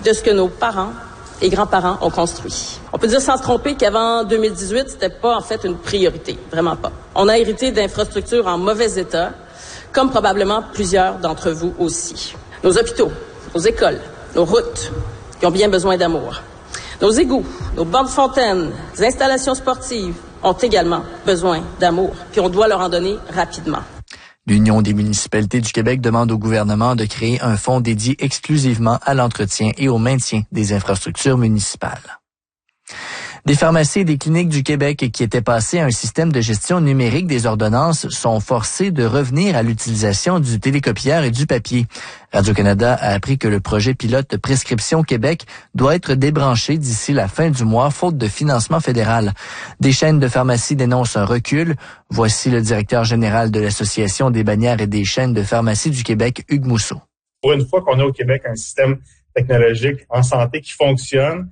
de ce que nos parents et grands-parents ont construit. On peut dire sans se tromper qu'avant 2018, c'était pas en fait une priorité, vraiment pas. On a hérité d'infrastructures en mauvais état, comme probablement plusieurs d'entre vous aussi. Nos hôpitaux, nos écoles, nos routes, qui ont bien besoin d'amour. Nos égouts, nos bornes fontaines, les installations sportives ont également besoin d'amour, puis on doit leur en donner rapidement. L'Union des municipalités du Québec demande au gouvernement de créer un fonds dédié exclusivement à l'entretien et au maintien des infrastructures municipales. Des pharmacies et des cliniques du Québec qui étaient passées à un système de gestion numérique des ordonnances sont forcées de revenir à l'utilisation du télécopieur et du papier. Radio-Canada a appris que le projet pilote Prescription Québec doit être débranché d'ici la fin du mois, faute de financement fédéral. Des chaînes de pharmacies dénoncent un recul. Voici le directeur général de l'Association des bannières et des chaînes de pharmacie du Québec, Hugues Mousseau. Pour une fois qu'on a au Québec un système technologique en santé qui fonctionne,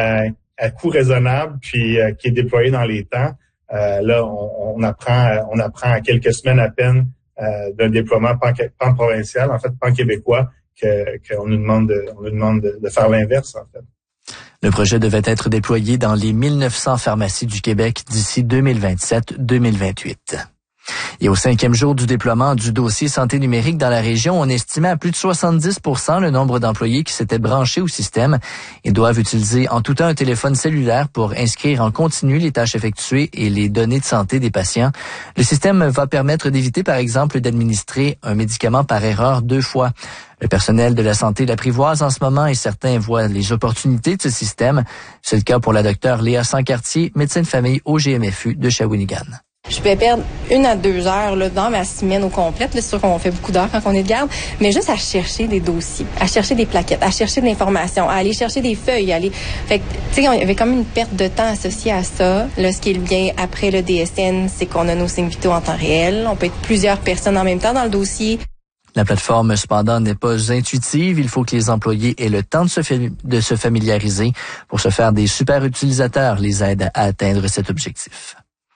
à coût raisonnable, puis qui est déployé dans les temps. Là, on apprend à quelques semaines à peine d'un déploiement pan-provincial, en fait pan-québécois, qu'on nous demande de faire l'inverse, en fait. Le projet devait être déployé dans les 1900 pharmacies du Québec d'ici 2027-2028. Et au 5e jour du déploiement du dossier santé numérique dans la région, on estimait à plus de 70% le nombre d'employés qui s'étaient branchés au système et doivent utiliser en tout temps un téléphone cellulaire pour inscrire en continu les tâches effectuées et les données de santé des patients. Le système va permettre d'éviter, par exemple, d'administrer un médicament par erreur 2 fois. Le personnel de la santé l'apprivoise en ce moment et certains voient les opportunités de ce système. C'est le cas pour la docteure Léa Sancartier, médecin de famille au GMFU de Shawinigan. Je peux perdre 1 à 2 heures là, dans ma semaine au complète. C'est sûr qu'on fait beaucoup d'heures quand on est de garde, mais juste à chercher des dossiers, à chercher des plaquettes, à chercher de l'information, à aller chercher des feuilles, Fait que, tu sais, il y avait comme une perte de temps associée à ça. Là, ce qui est le bien après le DSN, c'est qu'on a nos signes vitaux en temps réel. On peut être plusieurs personnes en même temps dans le dossier. La plateforme, cependant, n'est pas intuitive. Il faut que les employés aient le temps de se familiariser. Pour se faire des super utilisateurs les aident à atteindre cet objectif.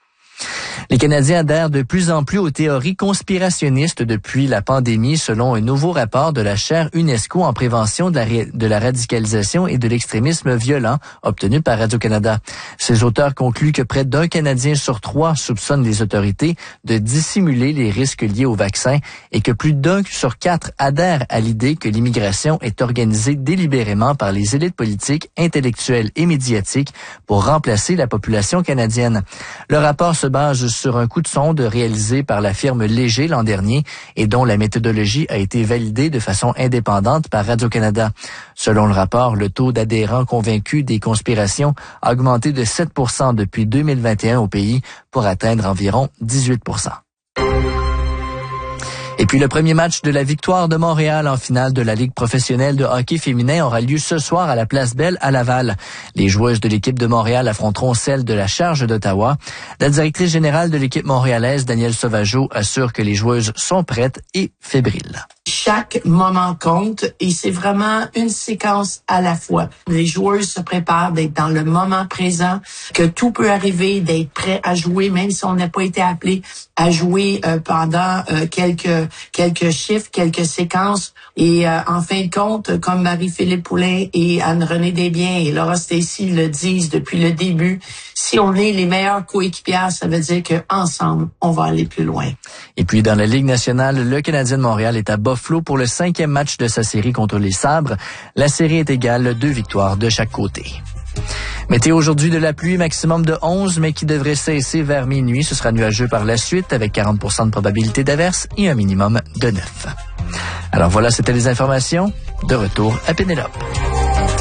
Les Canadiens adhèrent de plus en plus aux théories conspirationnistes depuis la pandémie, selon un nouveau rapport de la chaire UNESCO en prévention de la radicalisation et de l'extrémisme violent, obtenu par Radio-Canada. Ces auteurs concluent que près d'1 Canadien sur 3 soupçonne les autorités de dissimuler les risques liés au vaccin et que plus d'1 sur 4 adhèrent à l'idée que l'immigration est organisée délibérément par les élites politiques, intellectuelles et médiatiques pour remplacer la population canadienne. Le rapport se base sur un coup de sonde réalisé par la firme Léger l'an dernier et dont la méthodologie a été validée de façon indépendante par Radio-Canada. Selon le rapport, le taux d'adhérents convaincus des conspirations a augmenté de 7% depuis 2021 au pays pour atteindre environ 18%. Et puis le premier match de la victoire de Montréal en finale de la Ligue professionnelle de hockey féminin aura lieu ce soir à la Place Belle à Laval. Les joueuses de l'équipe de Montréal affronteront celles de la Charge d'Ottawa. La directrice générale de l'équipe montréalaise, Danielle Sauvageau, assure que les joueuses sont prêtes et fébriles. Chaque moment compte et c'est vraiment une séquence à la fois. Les joueuses se préparent d'être dans le moment présent, que tout peut arriver, d'être prêt à jouer, même si on n'a pas été appelé à jouer pendant quelques chiffres, quelques séquences. Et en fin de compte, comme Marie-Philippe Poulin et Anne-Renée Desbiens et Laura Stacey le disent depuis le début, si on est les meilleures coéquipières, ça veut dire qu'ensemble, on va aller plus loin. Et puis dans la Ligue nationale, le Canadien de Montréal est à Buffalo pour le 5e match de sa série contre les Sabres. La série est égale, 2 victoires de chaque côté. Météo aujourd'hui de la pluie, maximum de 11, mais qui devrait cesser vers minuit. Ce sera nuageux par la suite avec 40% de probabilité d'averse et un minimum de 9. Alors voilà, c'était les informations. De retour à Pénélope.